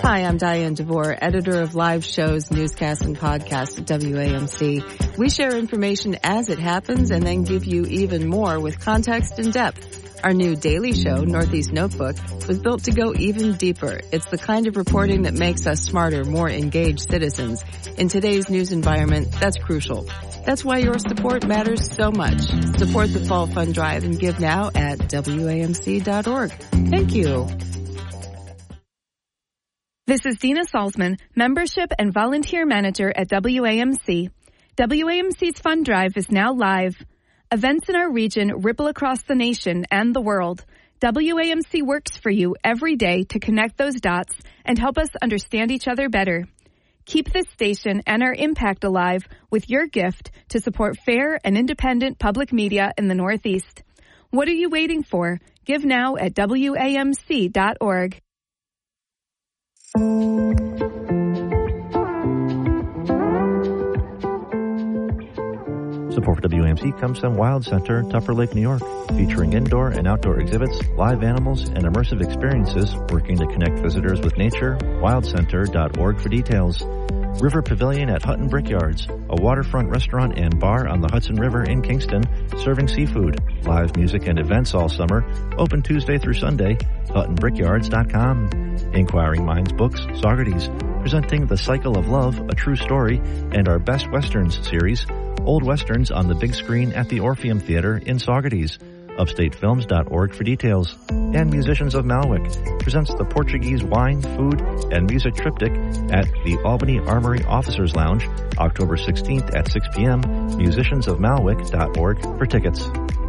Hi, I'm Diane DeVore, editor of live shows, newscasts, and podcasts at WAMC. We share information as it happens and then give you even more with context and depth. Our new daily show, Northeast Notebook, was built to go even deeper. It's the kind of reporting that makes us smarter, more engaged citizens. In today's news environment, that's crucial. That's why your support matters so much. Support the Fall Fund Drive and give now at WAMC.org. Thank you. This is Dina Salzman, Membership and Volunteer Manager at WAMC. WAMC's Fund Drive is now live. Events in our region ripple across the nation and the world. WAMC works for you every day to connect those dots and help us understand each other better. Keep this station and our impact alive with your gift to support fair and independent public media in the Northeast. What are you waiting for? Give now at WAMC.org. Support for WAMC comes from Wild Center, Tupper Lake, New York, featuring indoor and outdoor exhibits, live animals, and immersive experiences, working to connect visitors with nature. WildCenter.org for details. River Pavilion at Hutton Brickyards, a waterfront restaurant and bar on the Hudson River in Kingston, serving seafood. Live music and events all summer, open Tuesday through Sunday. HuttonBrickyards.com. Inquiring Minds Books, Saugerties, presenting The Cycle of Love, A True Story, and our Best Westerns series, Old Westerns on the big screen at the Orpheum Theater in Saugerties. UpstateFilms.org for details. And Musicians of Malwick presents the Portuguese wine, food, and music triptych at the Albany Armory Officers Lounge, October 16th at 6 p.m. Musiciansofmalwick.org for tickets.